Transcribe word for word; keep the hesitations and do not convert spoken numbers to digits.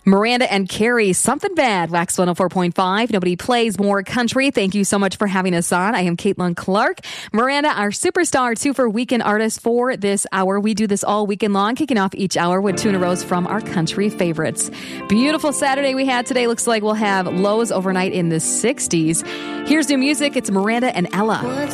Miranda and Carrie, Something Bad, Wax one oh four point five. Nobody plays more country. Thank you so much for having us on. I am Caitlin Clark. Miranda, our superstar two for weekend artist for this hour. We do this all weekend long, kicking off each hour with two in a row from our country favorites. Beautiful Saturday we had today. Looks like we'll have lows overnight in the sixties. Here's new music. It's Miranda and Ella.